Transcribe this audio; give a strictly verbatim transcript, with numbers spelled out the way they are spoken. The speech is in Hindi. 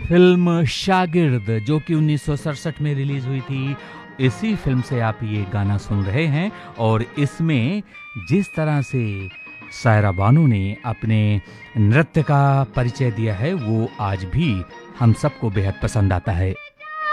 फिल्म शागिर्द जो कि उन्नीस सौ सड़सठ में रिलीज हुई थी, इसी फिल्म से आप ये गाना सुन रहे हैं। और इसमें जिस तरह से सायरा बानू ने अपने नृत्य का परिचय दिया है वो आज भी हम सबको बेहद पसंद आता है।